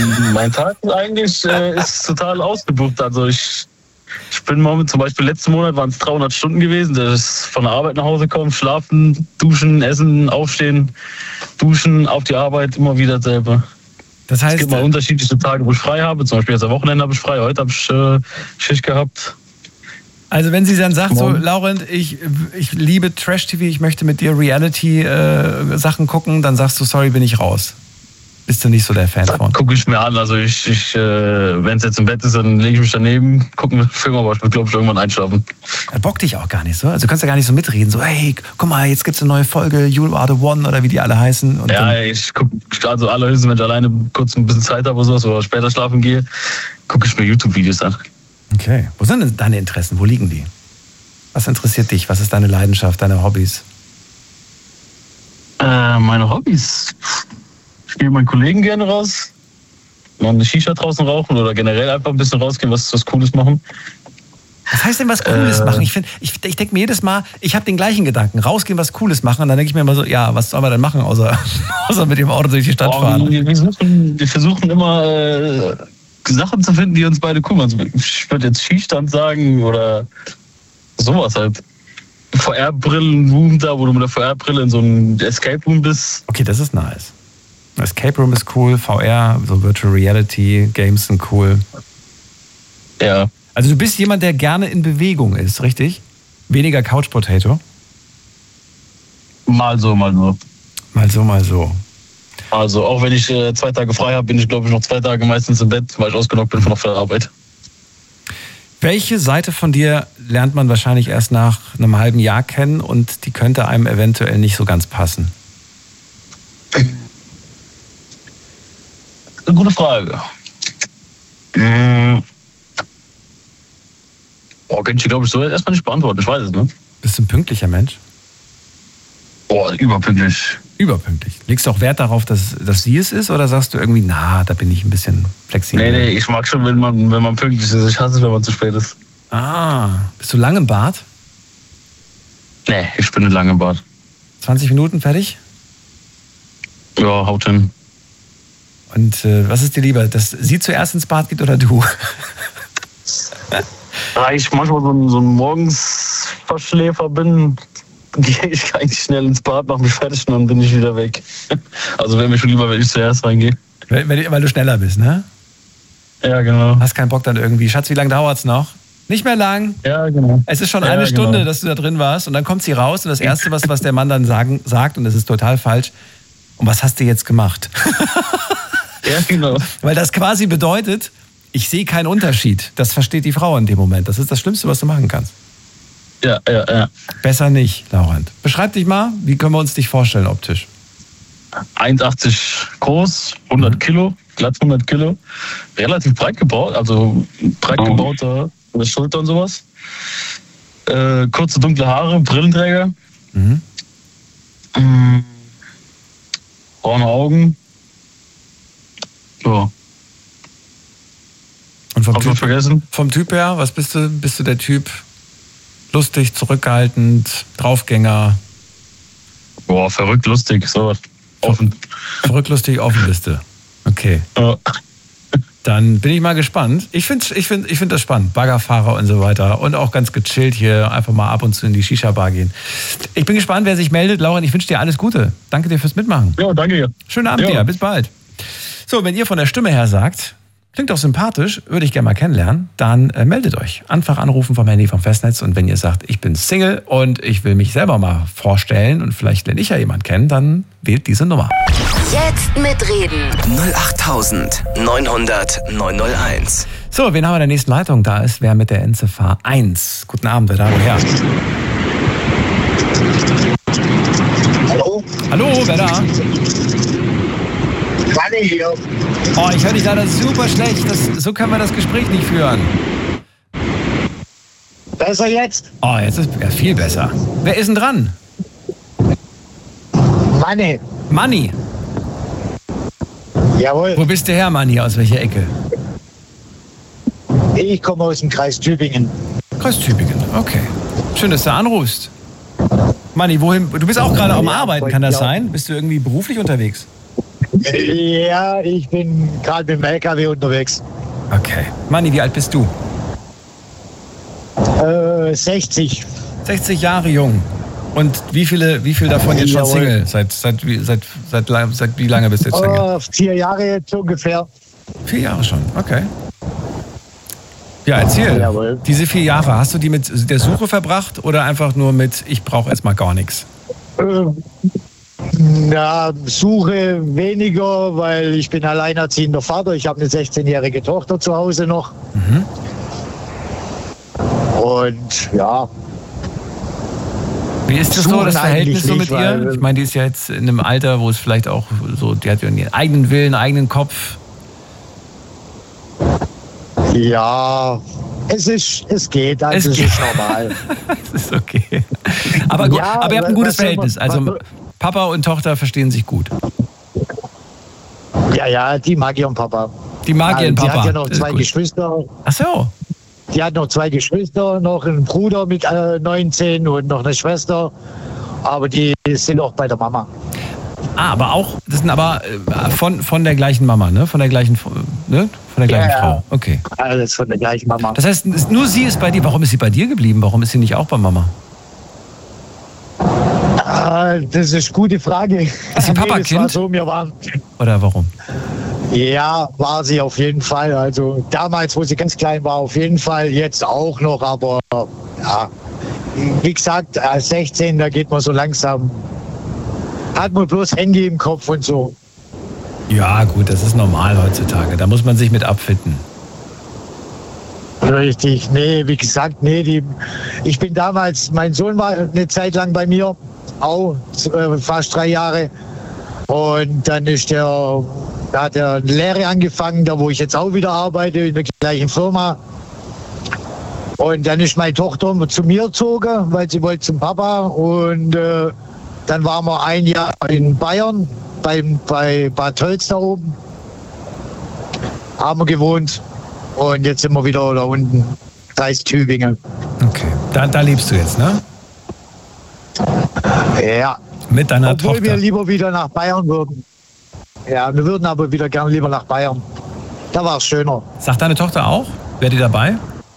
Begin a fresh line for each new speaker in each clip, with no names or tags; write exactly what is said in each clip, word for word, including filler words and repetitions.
Mein Tag eigentlich äh, ist total ausgebucht. Also ich, ich bin momentan, zum Beispiel letzten Monat waren es dreihundert Stunden gewesen. Das ist von der Arbeit nach Hause kommen, schlafen, duschen, essen, aufstehen, duschen, auf die Arbeit, immer wieder dasselbe.
Das heißt,
es gibt mal unterschiedliche Tage, wo ich frei habe. Zum Beispiel jetzt am Wochenende habe ich frei, heute habe ich äh, Schicht gehabt.
Also wenn sie dann sagt, so, Laurent, ich, ich liebe Trash-T V, ich möchte mit dir Reality-Sachen äh, gucken, dann sagst du, sorry, bin ich raus. Bist du nicht so der Fan von?
Gucke ich mir an. Also ich, ich äh, wenn es jetzt im Bett ist, dann lege ich mich daneben, gucke mir den Film, aber ich will, glaube ich, irgendwann einschlafen.
Das bockt dich auch gar nicht so. Also du kannst ja gar nicht so mitreden. So, hey, guck mal, jetzt gibt's eine neue Folge, You Are the One oder wie die alle heißen. Und
ja, ich gucke, also allerhöchstens, wenn ich alleine kurz ein bisschen Zeit habe oder sowas, oder später schlafen gehe, gucke ich mir YouTube-Videos an.
Okay. Wo sind denn deine Interessen? Wo liegen die? Was interessiert dich? Was ist deine Leidenschaft, deine Hobbys?
Äh, meine Hobbys? Ich gehe mit meinen Kollegen gerne raus, mal eine Shisha draußen rauchen oder generell einfach ein bisschen rausgehen, was, was Cooles machen.
Was heißt denn was Cooles äh, machen? Ich, find, ich, ich denke mir jedes Mal, ich habe den gleichen Gedanken, rausgehen, was Cooles machen. Und dann denke ich mir immer so, ja, was soll man denn machen, außer, außer mit dem Auto durch die Stadt fahren?
Wir, wir, versuchen, wir versuchen immer äh, Sachen zu finden, die uns beide cool machen. Ich würde jetzt Skistand sagen oder sowas halt. V R-Brillen-Room da, wo du mit der V R-Brille in so einem Escape-Room bist.
Okay, das ist nice. Escape Room ist cool, V R, so Virtual Reality, Games sind cool.
Ja.
Also du bist jemand, der gerne in Bewegung ist, richtig? Weniger Couch Potato?
Mal so, mal so.
Mal so, mal so.
Also auch wenn ich äh, zwei Tage frei habe, bin ich glaube ich noch zwei Tage meistens im Bett, weil ich ausgenockt bin von der Arbeit.
Welche Seite von dir lernt man wahrscheinlich erst nach einem halben Jahr kennen und die könnte einem eventuell nicht so ganz passen?
Eine gute Frage. Hm. Boah, könnte ich glaube ich so erstmal nicht beantworten, ich weiß es nicht.
Bist du ein pünktlicher Mensch?
Boah, überpünktlich.
Überpünktlich. Legst du auch Wert darauf, dass, dass sie es ist oder sagst du irgendwie, na, da bin ich ein bisschen flexibel?
Nee, nee, ich mag schon, wenn man, wenn man pünktlich ist. Ich hasse es, wenn man zu spät ist.
Ah, bist du lang im Bad?
Nee, ich bin nicht lang im Bad.
zwanzig Minuten fertig?
Ja, haut hin.
Und äh, was ist dir lieber, dass sie zuerst ins Bad geht oder du?
Da ich manchmal so ein, so ein Morgensverschläfer bin, gehe ich eigentlich schnell ins Bad, mache mich fertig und dann bin ich wieder weg. Also wäre mir schon lieber, wenn ich zuerst reingehe.
Weil, weil du schneller bist, ne?
Ja, genau.
Hast keinen Bock dann irgendwie. Schatz, wie lange dauert's noch? Nicht mehr lang.
Ja, genau.
Es ist schon
ja,
eine Stunde,
genau.
dass du da drin warst und dann kommt sie raus und das Erste, was, was der Mann dann sagen, sagt, und das ist total falsch, und was hast du jetzt gemacht?
Ja, genau.
Weil das quasi bedeutet, ich sehe keinen Unterschied. Das versteht die Frau in dem Moment. Das ist das Schlimmste, was du machen kannst.
Ja, ja, ja.
Besser nicht, Laurent. Beschreib dich mal, wie können wir uns dich vorstellen optisch?
eins Komma achtzig groß, hundert Kilo, glatt hundert Kilo. Relativ breit gebaut, also breit
Oh.
gebauter Schulter und sowas. Äh, kurze dunkle Haare, Brillenträger.
Mhm.
Mhm. Braune Augen. Ja.
Und vom
Hab
typ,
ich vergessen?
vom Typ her, was bist du? Bist du der Typ lustig, zurückhaltend, Draufgänger?
Boah, verrückt, lustig, sowas. Offen.
Verrückt, lustig, offen bist du. Okay.
Ja.
Dann bin ich mal gespannt. Ich finde ich find, ich find das spannend. Baggerfahrer und so weiter. Und auch ganz gechillt hier einfach mal ab und zu in die Shisha-Bar gehen. Ich bin gespannt, wer sich meldet. Lauren, ich wünsche dir alles Gute. Danke dir fürs Mitmachen.
Ja, danke dir.
Schönen Abend
Ja.
dir. Bis bald. So, wenn ihr von der Stimme her sagt, klingt doch sympathisch, würde ich gerne mal kennenlernen, dann äh, meldet euch. Einfach anrufen vom Handy vom Festnetz. Und wenn ihr sagt, ich bin Single und ich will mich selber mal vorstellen und vielleicht lerne ich ja jemanden kennen, dann wählt diese Nummer.
Jetzt mitreden.
null acht neun null null neun null eins.
So, wen haben wir in der nächsten Leitung? Da ist wer mit der Endziffer eins. Guten Abend, wer da woher?
Hallo?
Hallo, wer da?
Wanne hier.
Oh, ich höre dich leider super schlecht. Das, so können wir das Gespräch nicht führen.
Besser jetzt?
Oh, jetzt ist ja viel besser. Wer ist denn dran?
Wanne.
Manni.
Jawohl.
Wo bist du her, Manni? Aus welcher Ecke?
Ich komme aus dem Kreis Tübingen.
Kreis Tübingen, okay. Schön, dass du anrufst. Manni, wohin? Du bist auch gerade am Arbeiten, kann das sein? Bist du irgendwie beruflich unterwegs?
Ja, ich bin gerade mit dem L K W unterwegs.
Okay. Manni, wie alt bist du?
Äh, sechzig.
sechzig Jahre jung. Und wie viele, wie viel davon jetzt schon
Jawohl.
Single? Seit, seit, wie- seit, seit, lang- seit wie lange bist du jetzt Single?
Äh, vier Jahre jetzt ungefähr.
Vier Jahre schon, okay. Ja, erzähl.
Jawohl.
Diese vier Jahre, hast du die mit der Suche verbracht oder einfach nur mit, ich brauche erstmal gar nichts?
Äh, na, Suche weniger, weil ich bin alleinerziehender Vater. Ich habe eine sechzehnjährige Tochter zu Hause noch.
Mhm.
Und ja,
Wie ist das so,
Suchen
das Verhältnis
eigentlich
so mit
nicht,
ihr?
weil-
Ich meine, die ist ja jetzt in einem Alter, wo es vielleicht auch so, die hat ja ihren eigenen Willen, eigenen Kopf.
ja, es ist, es geht, also
Es
es, ist normal.
Das ist okay. Aber gut,
Ja,
aber ihr habt ein
was
gutes
soll man-
Verhältnis. Also
was-
Papa und Tochter verstehen sich gut.
Ja, ja, die mag ihren Papa.
Die mag ihren
Die
Papa.
hat ja noch
Das ist
zwei
gut.
Geschwister.
Ach so.
Die hat noch zwei Geschwister, noch einen Bruder mit äh, neunzehn und noch eine Schwester. Aber die sind auch bei der Mama.
Ah, aber auch, das sind aber äh, von, von der gleichen Mama, ne? Von der gleichen, ne? Von der gleichen
Ja, ja.
Frau. Okay.
Alles von der gleichen Mama.
Das heißt, ist- nur sie ist bei dir. Warum ist sie bei dir geblieben? Warum ist sie nicht auch bei Mama?
Ah, das ist eine gute Frage.
Ist sie
Nee, das
Papakind?
war so, wir waren,
Oder warum?
ja, war sie auf jeden Fall. Also damals, wo sie ganz klein war, auf jeden Fall. Jetzt auch noch, aber ja. Wie gesagt, als sechzehn, da geht man so langsam. Hat man bloß Handy im Kopf und so.
Ja, gut, das ist normal heutzutage. Da muss man sich mit abfinden.
Richtig, nee, wie gesagt, nee, die, ich bin damals, mein Sohn war eine Zeit lang bei mir, auch äh, fast drei Jahre. Und dann ist der, da hat er eine Lehre angefangen, da wo ich jetzt auch wieder arbeite, in der gleichen Firma. Und dann ist meine Tochter zu mir gezogen, weil sie wollte zum Papa. Und äh, dann waren wir ein Jahr in Bayern, beim, bei Bad Tölz da oben. Haben wir gewohnt. Und jetzt sind wir wieder da unten, Kreis Tübingen.
Okay. Da, da lebst du jetzt, ne?
Ja,
Mit deiner
obwohl wir
Tochter.
lieber wieder nach Bayern würden. Ja, wir würden aber wieder gerne lieber nach Bayern. Da war es schöner.
Sagt deine Tochter auch? Wäre die dabei?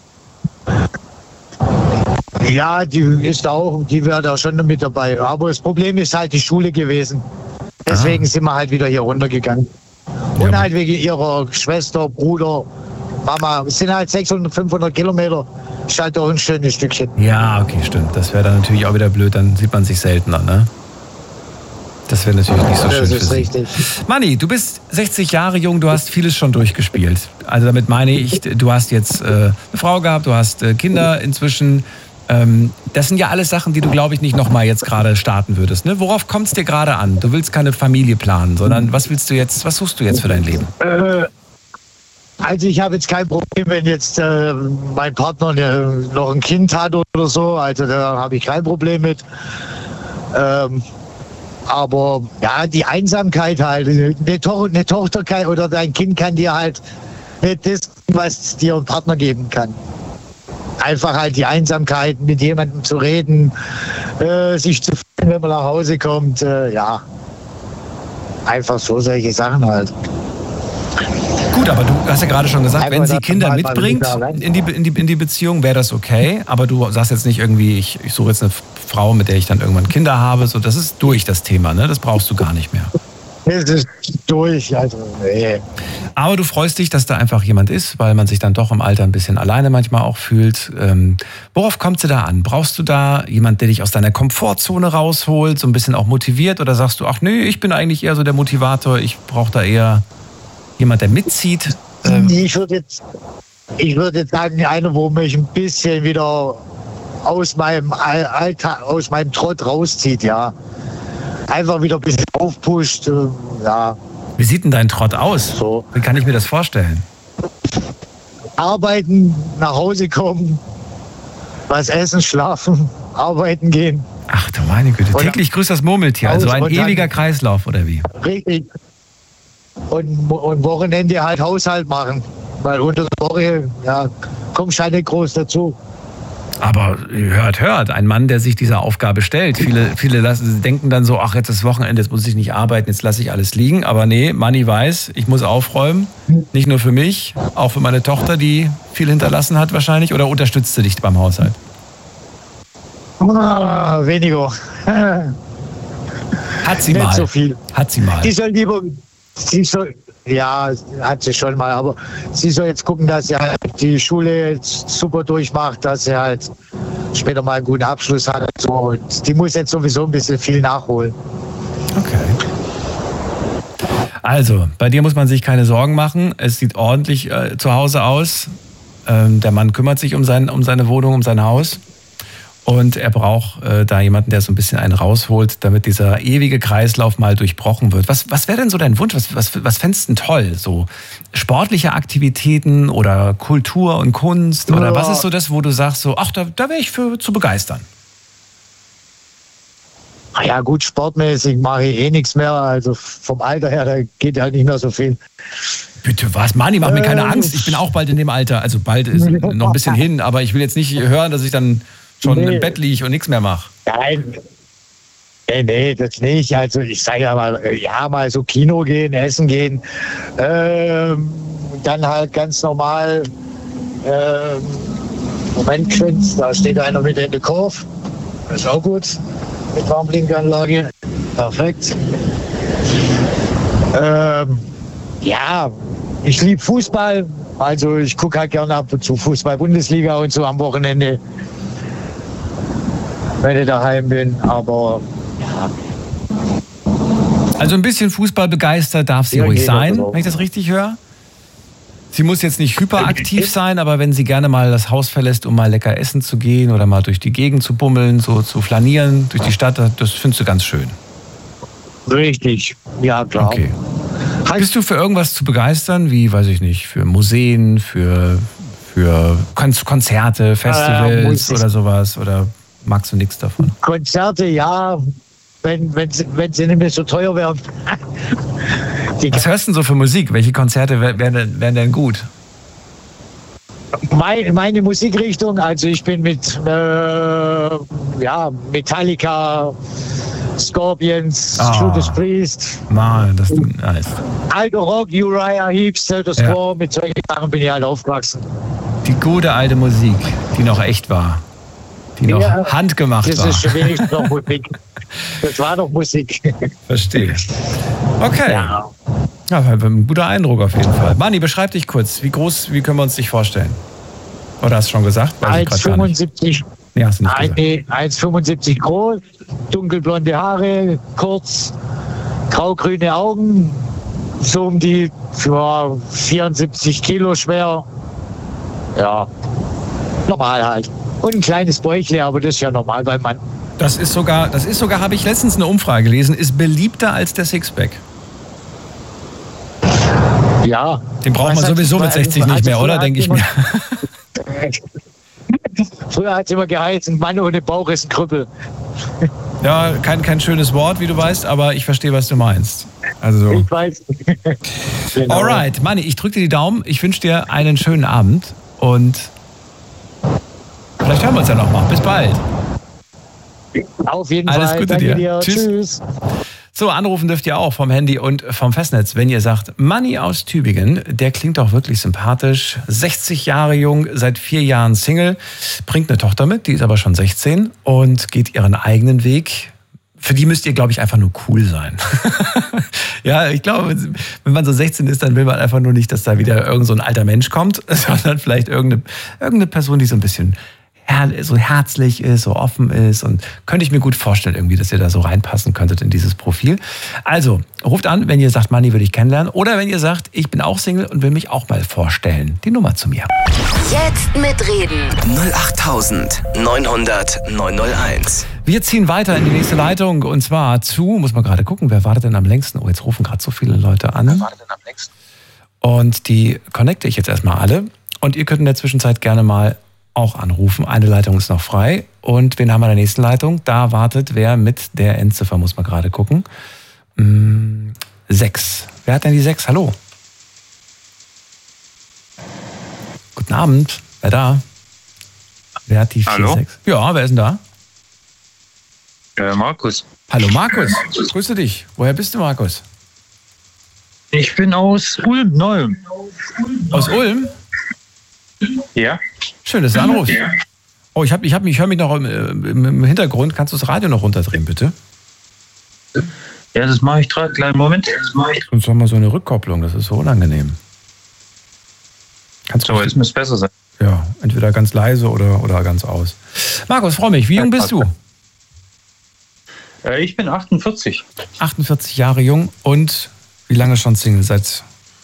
Ja, die ist auch, die wäre da schon mit dabei. Aber das Problem ist halt die Schule gewesen. Deswegen
Ah.
sind wir halt wieder hier runtergegangen. Und
Ja.
halt wegen ihrer Schwester, Bruder, Mama. Es sind halt sechshundert, fünfhundert Kilometer. Ist halt doch ein schönes Stückchen.
Ja, okay, stimmt. Das wäre dann natürlich auch wieder blöd, dann sieht man sich seltener, ne? Das wäre natürlich nicht so schön
Das
für
ist
sie.
richtig.
Manni, du bist sechzig Jahre jung, du hast vieles schon durchgespielt. Also damit meine ich, du hast jetzt äh, eine Frau gehabt, du hast äh, Kinder inzwischen. Ähm, das sind ja alles Sachen, die du, glaube ich, nicht nochmal jetzt gerade starten würdest. Ne? Worauf kommt es dir gerade an? Du willst keine Familie planen, sondern was willst du jetzt, was suchst du jetzt für dein Leben?
Äh, also ich habe jetzt kein Problem, wenn jetzt äh, mein Partner ne, noch ein Kind hat oder so. Also da habe ich kein Problem mit. Ähm, aber ja, die Einsamkeit halt. Eine, to eine Tochter kann, oder dein Kind kann dir halt nicht das, was dir ein Partner geben kann. Einfach halt die Einsamkeit, mit jemandem zu reden, äh, sich zu freuen, wenn man nach Hause kommt. Äh, ja, einfach so solche Sachen halt.
Gut, aber du hast ja gerade schon gesagt,
Einfach,
wenn sie
dass
Kinder
man mal
mitbringt
wieder rein-
in die, in die, in die Beziehung, wäre das okay. Aber du sagst jetzt nicht irgendwie, ich, ich suche jetzt eine Frau, mit der ich dann irgendwann Kinder habe. So, das ist durch, das Thema, ne? Das brauchst du gar nicht mehr.
Das ist durch, also nee.
Aber du freust dich, dass da einfach jemand ist, weil man sich dann doch im Alter ein bisschen alleine manchmal auch fühlt. Ähm, worauf kommt es da an? Brauchst du da jemand, der dich aus deiner Komfortzone rausholt, so ein bisschen auch motiviert? Oder sagst du, ach nee, ich bin eigentlich eher so der Motivator, ich brauche da eher jemand, der mitzieht? Ähm,
Ich würde jetzt, ich würde jetzt sagen, einer, wo mich ein bisschen wieder aus meinem All- Alltag, aus meinem Trott rauszieht, ja. Einfach wieder ein bisschen aufpusht, äh, ja.
wie sieht denn dein Trott aus?
So.
Wie kann ich mir das vorstellen?
Arbeiten, nach Hause kommen, was essen, schlafen, arbeiten gehen.
Ach du meine Güte,
Oder-
täglich grüßt das Murmeltier, also ein
Und dann-
ewiger Kreislauf, oder wie?
Richtig. Und, und Wochenende halt Haushalt machen. Weil unter der Woche, ja, kommst halt nicht groß dazu.
Aber hört, hört, ein Mann, der sich dieser Aufgabe stellt. Viele, viele lassen, denken dann so, ach, jetzt ist Wochenende, jetzt muss ich nicht arbeiten, jetzt lasse ich alles liegen. Aber nee, Manni weiß, ich muss aufräumen. Nicht nur für mich, auch für meine Tochter, die viel hinterlassen hat wahrscheinlich. Oder unterstützt sie dich beim Haushalt?
Ah, weniger.
Hat sie
Nicht
mal.
so viel.
Hat sie mal.
Die soll lieber, sie soll, ja, hat sie schon mal, aber sie soll jetzt gucken, dass sie halt die Schule jetzt super durchmacht, dass sie halt später mal einen guten Abschluss hat. So. Und die muss jetzt sowieso ein bisschen viel nachholen.
Okay. Also, bei dir muss man sich keine Sorgen machen. Es sieht ordentlich äh, zu Hause aus. Ähm, der Mann kümmert sich um, sein, um seine Wohnung, um sein Haus. Und er braucht äh, da jemanden, der so ein bisschen einen rausholt, damit dieser ewige Kreislauf mal durchbrochen wird. Was, was wäre denn so dein Wunsch? Was, was, was fändest du denn toll? So sportliche Aktivitäten oder Kultur und Kunst? Oder
Ja.
was ist so das, wo du sagst, so, ach, da, da wäre ich für zu begeistern?
Ah ja, gut, sportmäßig mache ich eh nichts mehr. Also vom Alter her, da geht halt nicht mehr so viel.
Bitte was? Manni, mach mir keine
Ähm.
Angst. Ich bin auch bald in dem Alter. Also bald ist noch ein bisschen hin, aber ich will jetzt nicht hören, dass ich dann schon
Nee.
im Bett liege und nichts mehr mache.
Nein, nee, nee, das nicht. Also ich sage ja mal, ja, mal so Kino gehen, essen gehen. Ähm, dann halt ganz normal, ähm, Moment, Quinz, da steht einer mit in der Kurve. Das ist auch gut. Mit Warnblinkanlage. Perfekt. Ähm, ja, ich liebe Fußball. Also ich gucke halt gerne ab und zu Fußball-Bundesliga und so am Wochenende, wenn ich daheim bin. Aber ja,
Also ein bisschen Fußball begeistert darf sie
Ja,
ruhig
geht
sein,
also.
wenn ich das richtig höre. Sie muss jetzt nicht hyperaktiv sein, aber wenn sie gerne mal das Haus verlässt, um mal lecker essen zu gehen oder mal durch die Gegend zu bummeln, so zu flanieren durch die Stadt, das findest du ganz schön.
richtig. Ja, klar.
Okay.
Halt,
Bist du für irgendwas zu begeistern, wie, weiß ich nicht, für Museen, für, für Kon Konzerte, Festivals
Musik.
oder sowas? Oder magst du nichts davon?
Konzerte, ja, wenn, wenn, sie, wenn sie nicht mehr so teuer wären. Die,
Was hörst du denn so für Musik? Welche Konzerte wär- wären denn, wären denn gut?
mein, meine Musikrichtung, also ich bin mit äh, ja, Metallica, Scorpions,
Ah.
Judas Priest,
Mann, das ist nice.
alter Rock, Uriah Heep, Status
Ja.
Quo, mit solchen Sachen bin ich halt aufgewachsen.
Die gute alte Musik, die noch echt war. Die noch
Ja,
handgemacht
Das
war.
ist wenigstens noch Musik. Das war doch Musik.
Verstehe. Okay. Ja.
Ja.
Ein guter Eindruck auf jeden Fall. Manni, beschreib dich kurz. Wie groß, wie können wir uns dich vorstellen? Oder hast du schon gesagt? Weiß ich grad gar nicht.
eins Komma fünfundsiebzig.
Nee, hast du nicht
Nein,
gesagt.
nee, eins Komma fünfundsiebzig groß, dunkelblonde Haare, kurz, grau-grüne Augen, so um die ja, vierundsiebzig Kilo schwer. Ja, normal halt. Und ein kleines Bäuchle, aber das ist ja normal beim Mann.
Das ist sogar, das ist sogar, habe ich letztens eine Umfrage gelesen, ist beliebter als der Sixpack.
Ja.
Den braucht man
Was hat-
sowieso mit
also
sechzig nicht mehr,
früher
oder?
hat
Denke ich
immer-
mir.
Früher hat es immer geheißen, ein Mann ohne Bauch ist ein Krüppel.
Ja, kein, kein schönes Wort, wie du weißt, aber ich verstehe, was du meinst. Also.
Ich weiß. Genau.
Alright, Manni, ich drücke dir die Daumen. Ich wünsche dir einen schönen Abend und vielleicht hören wir uns ja noch mal. Bis bald.
Auf jeden
Alles
Fall.
Gute
Danke
dir.
dir.
Tschüss.
Tschüss.
So, anrufen dürft ihr auch vom Handy und vom Festnetz, wenn ihr sagt, Manni aus Tübingen, der klingt auch wirklich sympathisch, sechzig Jahre jung, seit vier Jahren Single, bringt eine Tochter mit, die ist aber schon sechzehn und geht ihren eigenen Weg. Für die müsst ihr, glaube ich, einfach nur cool sein. Ja, ich glaube, wenn man so sechzehn ist, dann will man einfach nur nicht, dass da wieder irgend so ein alter Mensch kommt, sondern vielleicht irgendeine, irgendeine Person, die so ein bisschen her- so herzlich ist, so offen ist, und könnte ich mir gut vorstellen irgendwie, dass ihr da so reinpassen könntet in dieses Profil. Also, ruft an, wenn ihr sagt, Manni würde ich kennenlernen, oder wenn ihr sagt, ich bin auch Single und will mich auch mal vorstellen. Die Nummer zu mir.
Jetzt mitreden.
null acht neun hundert neun null eins.
Wir ziehen weiter in die nächste Leitung, und zwar zu, muss man gerade gucken, wer wartet denn am längsten? Oh, jetzt rufen gerade so viele Leute an. Wer wartet denn am längsten? Und die connecte ich jetzt erstmal alle. Und ihr könnt in der Zwischenzeit gerne mal auch anrufen. Eine Leitung ist noch frei. Und wen haben wir in der nächsten Leitung? Da wartet wer mit der Endziffer, muss man gerade gucken. Hm, sechs. Wer hat denn die sechs? Hallo. Guten Abend. Wer da? Wer hat die vier
Hallo?
sechs? Ja, wer ist denn da?
Äh, Markus.
Hallo Markus, grüße dich. Woher bist du, Markus?
Ich bin aus Ulm, Neum.
Aus Ulm?
Ja?
Schön, dass du anrufst. Oh, ich, hab, ich, hab, ich höre mich noch im, im, im Hintergrund. Kannst du das Radio noch runterdrehen, bitte?
Ja, das mache ich gerade. Kleinen Moment.
Sonst haben wir so eine Rückkopplung, das ist so unangenehm. Kannst du
So, jetzt müsste es besser sein.
Ja, entweder ganz leise oder, oder ganz aus. Markus, freue mich. Wie jung bist du?
Äh, ich bin achtundvierzig.
achtundvierzig Jahre jung und wie lange schon Single? Seit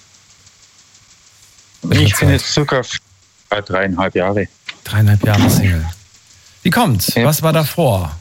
Ich bin jetzt circa dreieinhalb Jahre.
dreieinhalb Jahre Single. Wie kommt's?
Ja.
Was war davor?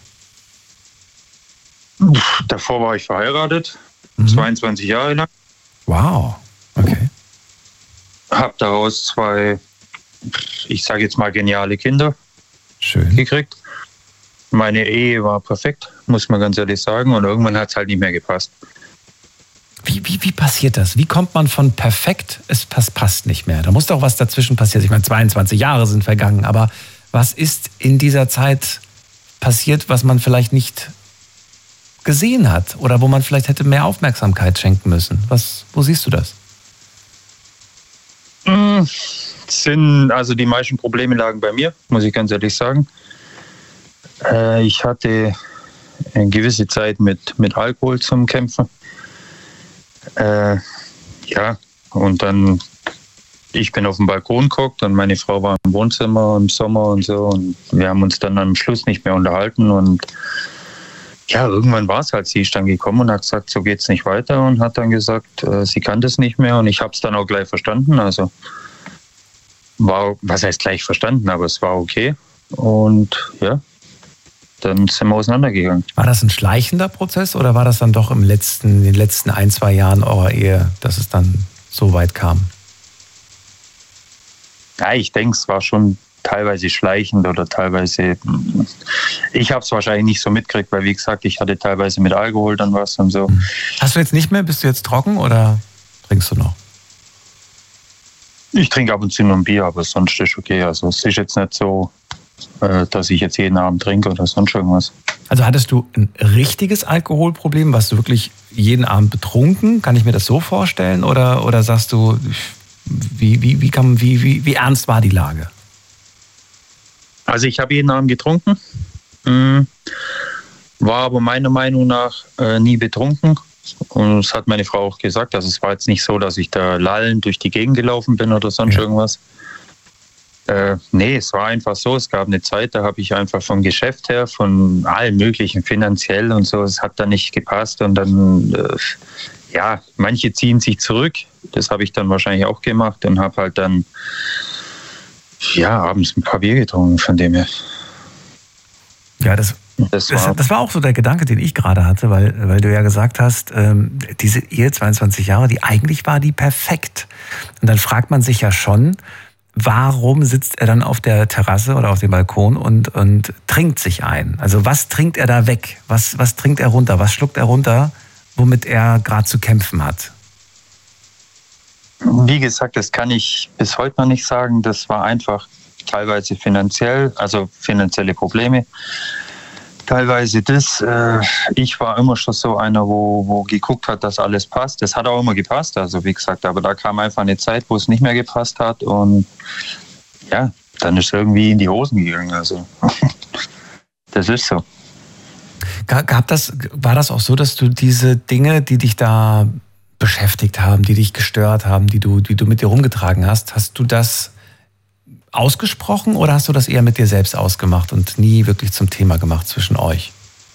Uff, davor war ich verheiratet,
Mhm.
zweiundzwanzig Jahre lang.
Wow. Okay.
Hab daraus zwei, ich sage jetzt mal, geniale Kinder
Schön.
gekriegt. Meine Ehe war perfekt, muss man ganz ehrlich sagen. Und irgendwann hat es halt nicht mehr gepasst.
Wie, wie, wie passiert das? Wie kommt man von perfekt, es passt, passt nicht mehr? Da muss doch was dazwischen passieren. Ich meine, zweiundzwanzig Jahre sind vergangen, aber was ist in dieser Zeit passiert, was man vielleicht nicht gesehen hat oder wo man vielleicht hätte mehr Aufmerksamkeit schenken müssen? Was, wo siehst du das?
Mm, Sind, also die meisten Probleme lagen bei mir, muss ich ganz ehrlich sagen. Äh, ich hatte eine gewisse Zeit mit, mit Alkohol zum Kämpfen. Äh, ja, und dann, ich bin auf dem Balkon geguckt und meine Frau war im Wohnzimmer im Sommer und so. Und wir haben uns dann am Schluss nicht mehr unterhalten. Und ja, irgendwann war es halt, sie ist dann gekommen und hat gesagt, so geht's nicht weiter. Und hat dann gesagt, äh, sie kann das nicht mehr. Und ich habe es dann auch gleich verstanden. Also war, was heißt gleich verstanden, aber es war okay. Und ja, dann sind wir auseinandergegangen.
War das ein schleichender Prozess oder war das dann doch im letzten, in den letzten ein, zwei Jahren eurer Ehe, dass es dann so weit kam?
Ja, ich denke, es war schon teilweise schleichend oder teilweise, ich habe es wahrscheinlich nicht so mitgekriegt, weil wie gesagt, ich hatte teilweise mit Alkohol dann was und so.
Hast du jetzt nicht mehr? Bist du jetzt trocken oder trinkst du noch?
Ich trinke ab und zu nur ein Bier, aber sonst ist okay. Also es ist jetzt nicht so, dass ich jetzt jeden Abend trinke oder sonst irgendwas.
Also hattest du ein richtiges Alkoholproblem? Warst du wirklich jeden Abend betrunken? Kann ich mir das so vorstellen? Oder, oder sagst du, wie, wie, wie, kann, wie, wie, wie ernst war die Lage?
Also ich habe jeden Abend getrunken, war aber meiner Meinung nach nie betrunken. Und das hat meine Frau auch gesagt. Also es war jetzt nicht so, dass ich da lallend durch die Gegend gelaufen bin oder sonst ja. irgendwas. Äh, nee, es war einfach so, es gab eine Zeit, da habe ich einfach vom Geschäft her, von allem Möglichen, finanziell und so, es hat dann nicht gepasst und dann, äh, ja, manche ziehen sich zurück, das habe ich dann wahrscheinlich auch gemacht und habe halt dann, ja, abends ein paar Bier getrunken, von dem her.
Ja, das, das, war, das, das war auch so der Gedanke, den ich gerade hatte, weil, weil du ja gesagt hast, ähm, diese Ehe, zweiundzwanzig Jahre, die eigentlich war die perfekt. Und dann fragt man sich ja schon, warum sitzt er dann auf der Terrasse oder auf dem Balkon und, und trinkt sich ein? Also was trinkt er da weg? Was, was trinkt er runter? Was schluckt er runter, womit er gerade zu kämpfen hat?
Wie gesagt, das kann ich bis heute noch nicht sagen. Das war einfach teilweise finanziell, also finanzielle Probleme. Teilweise das. Äh, ich war immer schon so einer, wo, wo geguckt hat, dass alles passt. Das hat auch immer gepasst, also wie gesagt, aber da kam einfach eine Zeit, wo es nicht mehr gepasst hat und ja, dann ist es irgendwie in die Hosen gegangen. Also das ist so.
Gab das, war das auch so, dass du diese Dinge, die dich da beschäftigt haben, die dich gestört haben, die du, die du mit dir rumgetragen hast, hast du das ausgesprochen oder hast du das eher mit dir selbst ausgemacht und nie wirklich zum Thema gemacht zwischen euch?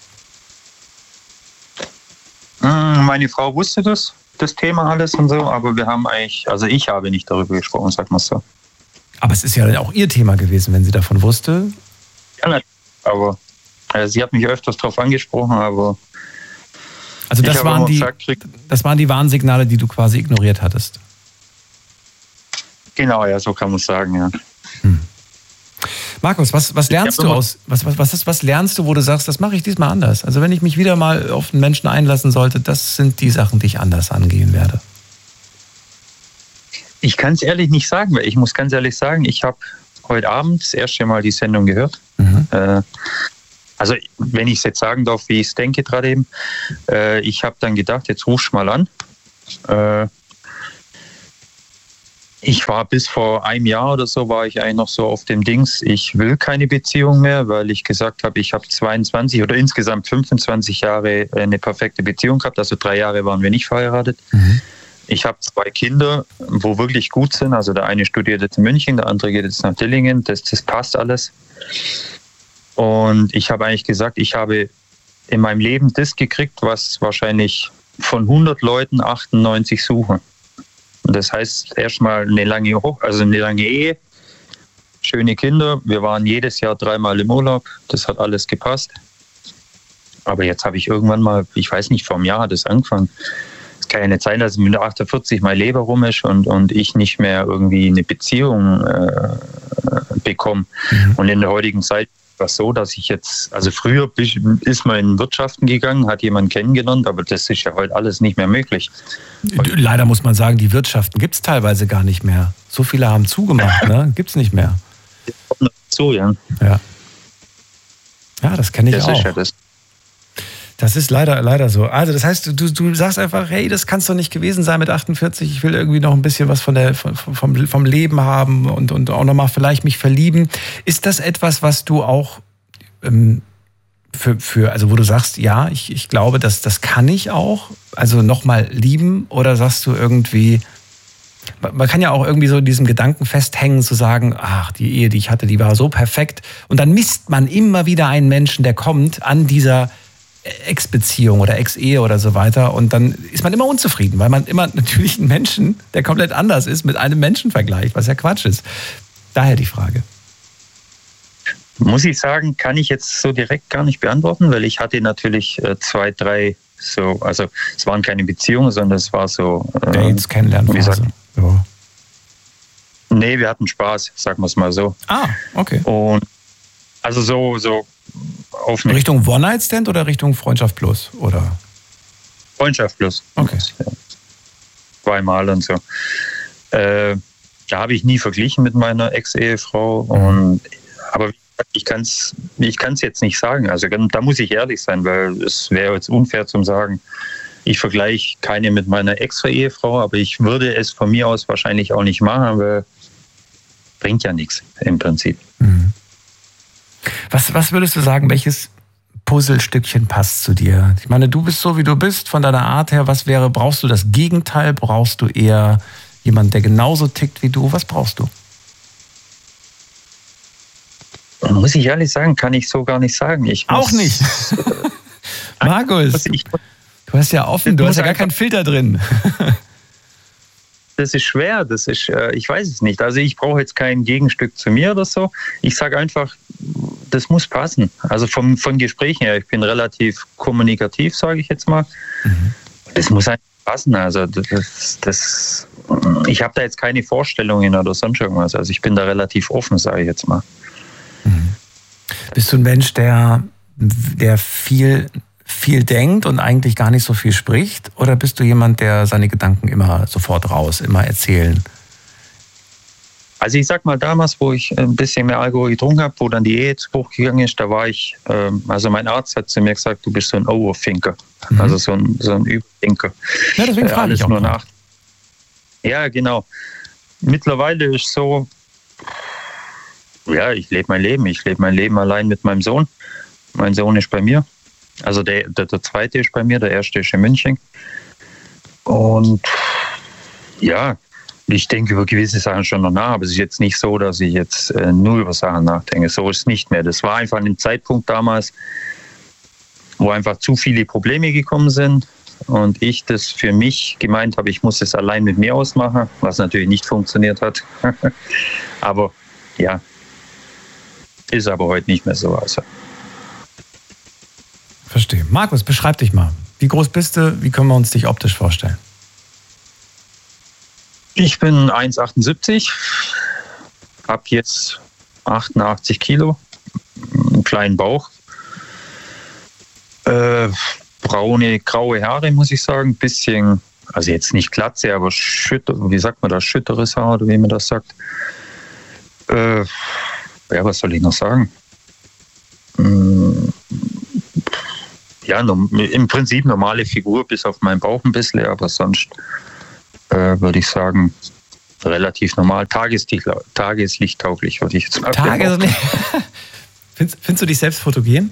Meine Frau wusste das, das Thema alles und so, aber wir haben eigentlich, also ich habe nicht darüber gesprochen, sag mal so.
Aber es ist ja auch ihr Thema gewesen, wenn sie davon wusste.
Ja, natürlich, aber äh, sie hat mich öfters darauf angesprochen, aber
also das waren, die, gesagt, das waren die Warnsignale, die du quasi ignoriert hattest?
Genau, ja, so kann man sagen, ja.
Hm. Markus, was, was lernst du aus, was, was, was, ist, was lernst du, wo du sagst, das mache ich diesmal anders? Also wenn ich mich wieder mal auf einen Menschen einlassen sollte, das sind die Sachen, die ich anders angehen werde.
Ich kann es ehrlich nicht sagen, weil ich muss ganz ehrlich sagen, ich habe heute Abend das erste Mal die Sendung gehört. Mhm. Äh, also wenn ich es jetzt sagen darf, wie ich es denke gerade eben, äh, ich habe dann gedacht, jetzt rufst du mal an. Äh, ich war bis vor einem Jahr oder so, war ich eigentlich noch so auf dem Dings, ich will keine Beziehung mehr, weil ich gesagt habe, ich habe zweiundzwanzig oder insgesamt fünfundzwanzig Jahre eine perfekte Beziehung gehabt, also drei Jahre waren wir nicht verheiratet. Mhm. Ich habe zwei Kinder, wo wirklich gut sind, also der eine studiert jetzt in München, der andere geht jetzt nach Dillingen, das, das passt alles. Und ich habe eigentlich gesagt, ich habe in meinem Leben das gekriegt, was wahrscheinlich von hundert Leuten achtundneunzig suchen. Und das heißt erstmal eine lange, also eine lange Ehe, schöne Kinder. Wir waren jedes Jahr dreimal im Urlaub. Das hat alles gepasst. Aber jetzt habe ich irgendwann mal, ich weiß nicht, vor einem Jahr hat das angefangen. Es kann ja nicht sein, dass mit achtundvierzig mein Leber rum ist und, und ich nicht mehr irgendwie eine Beziehung äh, bekomme. Mhm. Und in der heutigen Zeit war es so, dass ich jetzt, also früher ist man in Wirtschaften gegangen, hat jemanden kennengelernt, aber das ist ja heute alles nicht mehr möglich.
Leider muss man sagen, die Wirtschaften gibt es teilweise gar nicht mehr. So viele haben zugemacht, ne? Gibt es nicht mehr.
So, ja.
Ja, ja das kenne ich
das
auch.
Ist ja das.
Das ist leider, leider so. Also das heißt, du, du sagst einfach, hey, das kann es doch nicht gewesen sein mit achtundvierzig. Ich will irgendwie noch ein bisschen was von der, von, vom, vom Leben haben und, und auch nochmal vielleicht mich verlieben. Ist das etwas, was du auch ähm, für, für, also wo du sagst, ja, ich, ich glaube, das, das kann ich auch, also nochmal lieben? Oder sagst du irgendwie, man kann ja auch irgendwie so in diesem Gedanken festhängen, zu sagen, ach, die Ehe, die ich hatte, die war so perfekt. Und dann misst man immer wieder einen Menschen, der kommt an dieser Ex-Beziehung oder Ex-Ehe oder so weiter und dann ist man immer unzufrieden, weil man immer natürlich einen Menschen, der komplett anders ist, mit einem Menschen vergleicht, was ja Quatsch ist. Daher die Frage.
Muss ich sagen, kann ich jetzt so direkt gar nicht beantworten, weil ich hatte natürlich äh, zwei, drei so, also es waren keine Beziehungen, sondern es war so
äh, Dates, Kennenlernphase. Ja.
Nee, wir hatten Spaß, sagen wir es mal so.
Ah, okay.
Und also so, so auf
Richtung One-Night-Stand oder Richtung Freundschaft Plus? Oder?
Freundschaft Plus.
Okay.
Ja. Zweimal und so. Äh, da habe ich nie verglichen mit meiner Ex-Ehefrau. Und, aber ich kann es ich kann's jetzt nicht sagen. Also da muss ich ehrlich sein, weil es wäre jetzt unfair zu sagen, ich vergleiche keine mit meiner Ex-Ehefrau, aber ich würde es von mir aus wahrscheinlich auch nicht machen, weil bringt ja nichts im Prinzip.
Mhm. Was, was würdest du sagen, welches Puzzlestückchen passt zu dir? Ich meine, du bist so, wie du bist, von deiner Art her. Was wäre, brauchst du das Gegenteil? Brauchst du eher jemanden, der genauso tickt wie du? Was brauchst du?
Muss ich ehrlich sagen, kann ich so gar nicht sagen. Ich muss,
auch nicht? Markus, du hast ja offen, du hast ja gar keinen Filter drin.
Das ist schwer, das ist, äh, ich weiß es nicht. Also ich brauche jetzt kein Gegenstück zu mir oder so. Ich sage einfach, das muss passen. Also vom, von Gesprächen her, ich bin relativ kommunikativ, sage ich jetzt mal. Mhm. Das muss einfach passen. Also das, das, ich habe da jetzt keine Vorstellungen oder sonst irgendwas. Also ich bin da relativ offen, sage ich jetzt mal.
Mhm. Bist du ein Mensch, der, der viel... viel denkt und eigentlich gar nicht so viel spricht? Oder bist du jemand, der seine Gedanken immer sofort raus, immer erzählen?
Also ich sag mal, damals, wo ich ein bisschen mehr Alkohol getrunken habe, wo dann die Ehe zu Bruch gegangen ist, da war ich, also mein Arzt hat zu mir gesagt, du bist so ein Overthinker, mhm. also so ein, so ein Überdenker.
Ja, deswegen frage ich auch
nur nach. Ja, genau. Mittlerweile ist so, ja, ich lebe mein Leben, ich lebe mein Leben allein mit meinem Sohn. Mein Sohn ist bei mir. Also der, der, der zweite ist bei mir, der erste ist in München. Und ja, ich denke über gewisse Sachen schon noch nach, aber es ist jetzt nicht so, dass ich jetzt äh, nur über Sachen nachdenke. So ist es nicht mehr. Das war einfach ein Zeitpunkt damals, wo einfach zu viele Probleme gekommen sind und ich das für mich gemeint habe, ich muss es allein mit mir ausmachen, was natürlich nicht funktioniert hat. Aber ja, ist aber heute nicht mehr so. Also.
Verstehe. Markus, beschreib dich mal. Wie groß bist du? Wie können wir uns dich optisch vorstellen?
Ich bin eins Komma achtundsiebzig, habe jetzt achtundachtzig Kilo, einen kleinen Bauch, äh, braune, graue Haare, muss ich sagen, bisschen, also jetzt nicht Glatze, aber Schütter, wie sagt man das, schütteres Haar oder wie man das sagt. Äh, ja, was soll ich noch sagen? Hm, ja, im Prinzip normale Figur, bis auf meinen Bauch ein bisschen, aber sonst äh, würde ich sagen, relativ normal. Tageslicht, tageslichttauglich, würde ich jetzt mal sagen.
Tageslicht. findest, findest du dich selbst fotogen?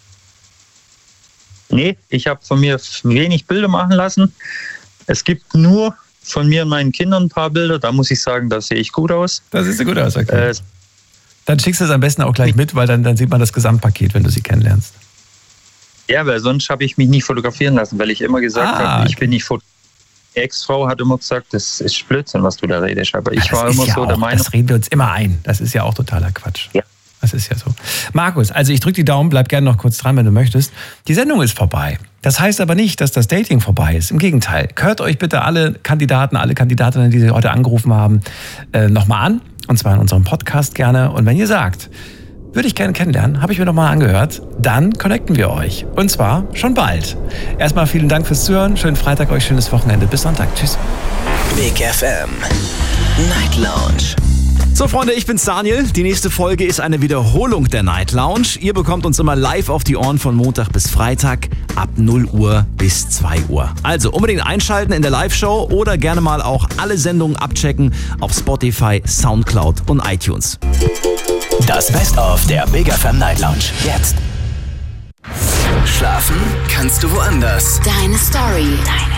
Nee, ich habe von mir wenig Bilder machen lassen. Es gibt nur von mir und meinen Kindern ein paar Bilder. Da muss ich sagen, da sehe ich gut aus.
Da siehst du gut aus, okay.
Äh,
dann schickst du es am besten auch gleich mit, weil dann, dann sieht man das Gesamtpaket, wenn du sie kennenlernst.
Ja, weil sonst habe ich mich nicht fotografieren lassen, weil ich immer gesagt
Ah,
habe,
okay.
ich bin nicht fotografiert. Die Ex-Frau hat immer gesagt, das ist Blödsinn, was du da redest. Aber ich
das
war
ist
immer
ja
so
auch,
der Meinung.
Das reden wir uns immer ein. Das ist ja auch totaler Quatsch.
Ja.
Das ist ja so. Markus, also ich drücke die Daumen, bleib gerne noch kurz dran, wenn du möchtest. Die Sendung ist vorbei. Das heißt aber nicht, dass das Dating vorbei ist. Im Gegenteil. Hört euch bitte alle Kandidaten, alle Kandidatinnen, die Sie heute angerufen haben, äh, nochmal an. Und zwar in unserem Podcast gerne. Und wenn ihr sagt, würde ich gerne kennenlernen, habe ich mir nochmal angehört, dann connecten wir euch. Und zwar schon bald. Erstmal vielen Dank fürs Zuhören. Schönen Freitag euch, schönes Wochenende. Bis Sonntag. Tschüss.
Big F M Night Lounge.
So Freunde, ich bin's Daniel. Die nächste Folge ist eine Wiederholung der Night Lounge. Ihr bekommt uns immer live auf die Ohren von Montag bis Freitag ab null Uhr bis zwei Uhr. Also unbedingt einschalten in der Live-Show oder gerne mal auch alle Sendungen abchecken auf Spotify, Soundcloud und iTunes.
Das Best-of der Big F M Night Lounge. Jetzt. Schlafen kannst du woanders.
Deine Story. Deine